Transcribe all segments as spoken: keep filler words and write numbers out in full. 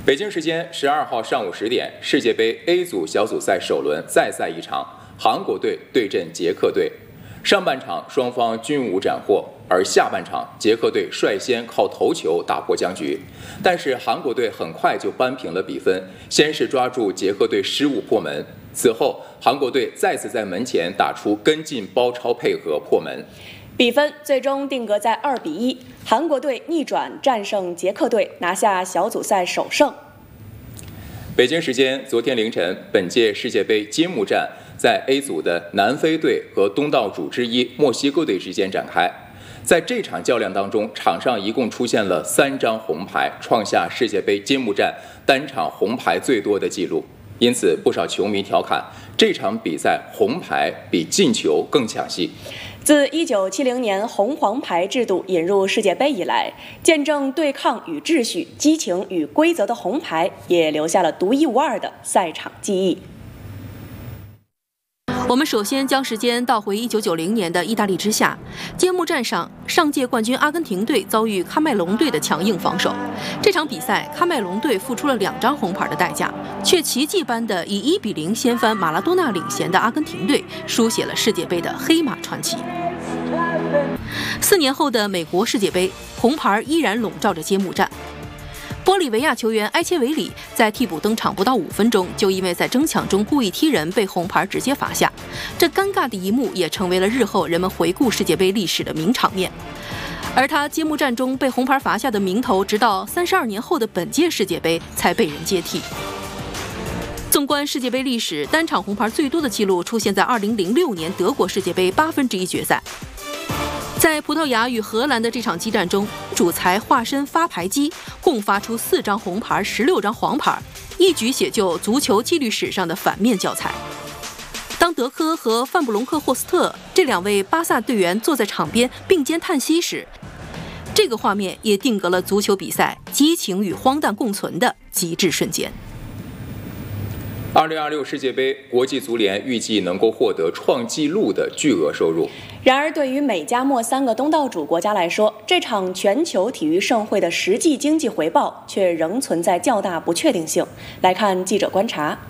北京时间十二号上午十点，世界杯 A 组小组赛首轮再赛一场，韩国队对阵捷克队。上半场双方均无斩获，而下半场捷克队率先靠头球打破僵局，但是韩国队很快就扳平了比分，先是抓住捷克队失误破门，此后韩国队再次在门前打出跟进包抄配合破门。 比分最终定格在二比一，韩国队逆转战胜捷克队，拿下小组赛首胜。 北京时间昨天凌晨，本届世界杯揭幕战在 A 组的南非队和东道主之一墨西哥队之间展开。在这场较量当中，场上一共出现了三张红牌，创下世界杯揭幕战单场红牌最多的纪录。因此，不少球迷调侃这场比赛红牌比进球更抢戏。 自一九七零年红黄牌制度引入世界杯以来，见证对抗与秩序、激情与规则的红牌，也留下了独一无二的赛场记忆。 我们首先将时间倒回一九九零年的意大利之夏，揭幕战上，上届冠军阿根廷队遭遇喀麦隆队的强硬防守。这场比赛，喀麦隆队付出了两张红牌的代价，却奇迹般的以一比零掀翻马拉多纳领衔的阿根廷队，书写了世界杯的黑马传奇。四年后的美国世界杯，红牌依然笼罩着揭幕战。玻利维亚球员埃切维里在替补登场不到五分钟，就因为在争抢中故意踢人被红牌直接罚下。这尴尬的一幕也成为了日后人们回顾世界杯历史的名场面。而他揭幕战中被红牌罚下的名头，直到三十二年后的本届世界杯才被人接替。纵观世界杯历史，单场红牌最多的记录出现在二零零六年德国世界杯八分之一决赛。在葡萄牙与荷兰的这场激战中，主裁化身发牌机，共发出四张红牌、十六张黄牌，一举写就足球纪律史上的反面教材。当德科和范布隆克霍斯特这两位巴萨队员坐在场边并肩叹息时，这个画面也定格了足球比赛激情与荒诞共存的极致瞬间。 二零二六世界杯，国际足联预计能够获得创纪录的巨额收入。 然而，对于美加墨三个东道主国家来说，这场全球体育盛会的实际经济回报却仍存在较大不确定性。来看记者观察。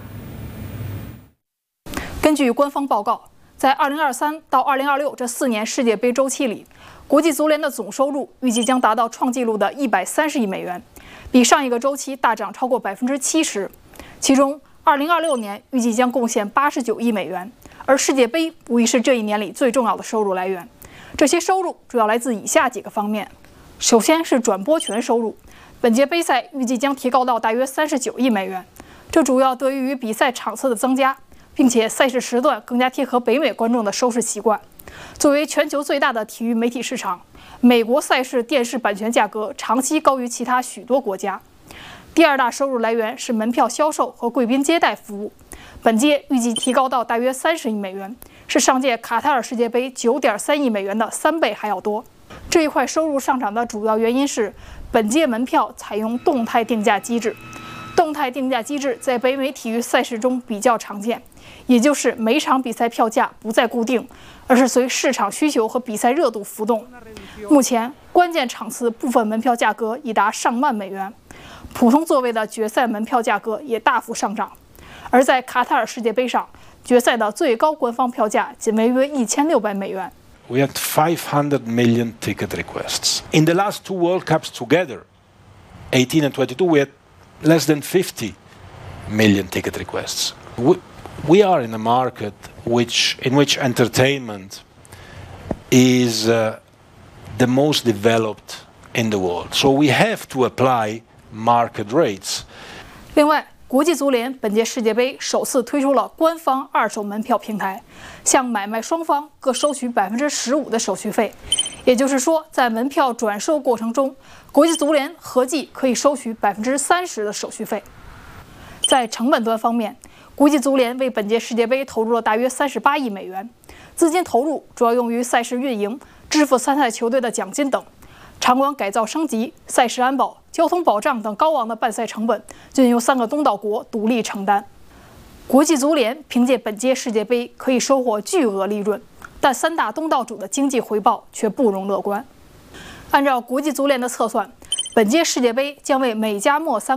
根据官方报告，在二零二三到二零二六这四年世界杯周期里，国际足联的总收入预计将达到创纪录的一百三十亿美元，比上一个周期大涨超过百分之七十。其中，二零二六年预计将贡献八十九亿美元，而世界杯无疑是这一年里最重要的收入来源。这些收入主要来自以下几个方面：首先是转播权收入，本届杯赛预计将提高到大约三十九亿美元，这主要得益于比赛场次的增加，并且赛事时段更加贴合北美观众的收视习惯。作为全球最大的体育媒体市场，美国赛事电视版权价格长期高于其他许多国家。第二大收入来源是门票销售和贵宾接待服务，本届预计提高到大约三十亿美元，是上届卡塔尔世界杯九点三亿美元的三倍还要多。这一块收入上涨的主要原因是本届门票采用动态定价机制。动态定价机制在北美体育赛事中比较常见，也就是每场比赛票价不再固定，而是随市场需求和比赛热度浮动。目前，关键场次部分门票价格已达上万美元。普通座位的决赛门票价格也大幅上涨，而在卡塔尔世界杯上，决赛的最高官方票价仅为约一千六百美元。 We had five hundred million ticket requests. In the last two World Cups together, eighteen and twenty-two, we had less than fifty million ticket requests. We, we are in a market which, in which entertainment is uh, the most developed in the world. So we have to apply market rates. 另外，国际足联本届世界杯首次推出了官方二手门票平台，向买卖双方各收取百分之十五的手续费。也就是说，在门票转售过程中，国际足联合计可以收取百分之三十的手续费。在成本端方面，国际足联为本届世界杯投入了大约三十八亿美元，资金投入主要用于赛事运营、支付参赛球队的奖金等。场馆改造升级、赛事安保、交通保障等高昂的办赛成本均由三个东道国独立承担。国际足联凭借本届世界杯可以收获巨额利润，但三大东道主的经济回报却不容乐观。按照国际足联的测算，本届世界杯将为美加墨三